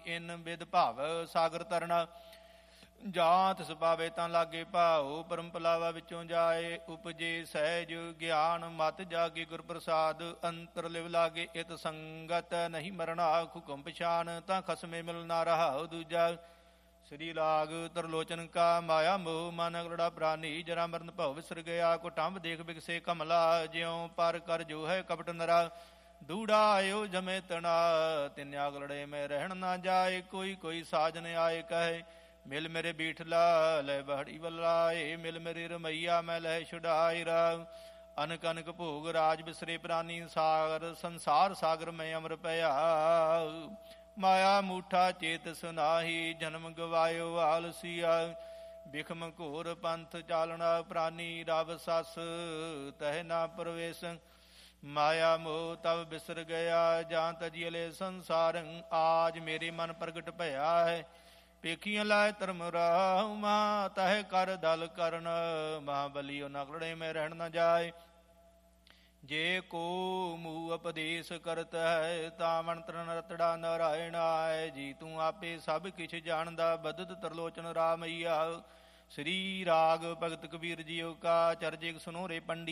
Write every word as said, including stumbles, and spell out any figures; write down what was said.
ਇਨ ਬਿਦ ਭਾਵ ਸਾਗਰ ਤਰਨਾ। ਜਾਂ ਤਿਸ ਪਾਵੇ ਤਾਂ ਲਾਗੇ ਭਾਉ ਪਰਮ ਪਲਾਵਾ ਵਿੱਚੋਂ ਜਾਏ। ਉਪਜੇ ਸਹਿਜ ਗਿਆਨ ਮਤ ਜਾਗੇ ਗੁਰ ਪ੍ਰਸਾਦ। ਅੰਤਰ ਲਿਵ ਲਾਗੇ ਇਤ ਸੰਗਤ ਨਹੀਂ ਮਰਣਾ। ਹੁਕਮ ਪਛਾਨ ਤਾਂ ਖਸਮੇ ਮਿਲਣਾ ਰਹਾਉ ਦੂਜਾ। ਸ੍ਰੀ ਲਾਗ ਤਰਲੋਚਨ ਕਾ ਮਾਇਆ ਮੋਹ ਮਨ ਅਗੜਾ ਪ੍ਰਾਨੀ। ਜਰਾ ਮਰਨ ਭਉ ਵਿਸਰ ਗਿਆ ਕੁਟੰਬ ਦੇਖ ਬਿਗਸੇ ਕਮਲਾ। ਜਿਉ ਪਰ ਕਰ ਜੋ ਹੈ ਕਪਟ ਨਰਾ। ਦੂੜਾ ਆਇਓ ਜਮੇ ਤਣਾ ਤਿੰਨ ਆਗਲੜੇ ਮੈਂ ਰਹਿਣ ਨਾ ਜਾਏ। ਕੋਈ ਕੋਈ ਸਾਜਨ ਆਏ ਕਹੇ ਮਿਲ ਮੇਰੇ ਬੀਠਲਾ ਲੈ ਬਹੜੀ ਬਲਾਏ। ਮਿਲ ਮੇਰੀ ਰਮਈਆ ਮੈਂ ਲੈ ਛੁਡਾਈ ਰਾਮ। ਅਨਕ ਅਨਕ ਭੋਗ ਰਾਜ ਬਿਸਰੇ ਪ੍ਰਾਨੀ। ਸਾਗਰ ਸੰਸਾਰ ਸਾਗਰ ਮੈਂ ਅਮਰ ਪਿਆ। ਮਾਇਆ ਮੂਠਾ ਚੇਤ ਸੁਨਾਹੀ ਜਨਮ ਗਵਾਇਓ ਆਲਸੀਆ। ਬਿਖਮ ਘੋਰ ਪੰਥ ਚਾਲਣਾ ਪ੍ਰਾਨੀ। ਰਬ ਸਸ ਤਹਿ ਨਾ ਪ੍ਰਵੇਸ਼। ਮਾਇਆ ਮੋਹ ਤਬ ਬਿਸਰ ਗਿਆ ਜਾਂ ਤਜੀਲੇ ਸੰਸਾਰੰ। ਆਜ ਮੇਰੇ ਮਨ ਪ੍ਰਗਟ ਭਇਆ ਹੈ ਪੇਖੀਆਂ ਲਾਇ ਧਰਮ ਰਾਹੁ। ਮਾ ਤਹਿ ਕਰ ਦਲ ਕਰਨ ਮਹਾਬਲੀਓ ਨਗੜੇ ਮੈਂ ਰਹਿਣ ਨਾ ਜਾਏ। ਜੇ ਕੋ ਮੂਹ ਉਪਦੇਸ਼ ਕਰਤ ਹੈ ਤਾਂ ਮੰਤਰਨ ਰਤੜਾ ਨਾਰਾਇਣ ਆਏ ਜੀ। ਤੂੰ ਆਪੇ ਸਭ ਕਿਛ ਜਾਣਦਾ ਬਦਤ ਤਰਲੋਚਨ ਰਾਮਈਆ। ਸ੍ਰੀ ਰਾਗ ਭਗਤ ਕਬੀਰ ਜੀਓ ਕਾ ਚਰਜਿਗ ਸੁਨੋ ਰੇ ਪੰਡੀ।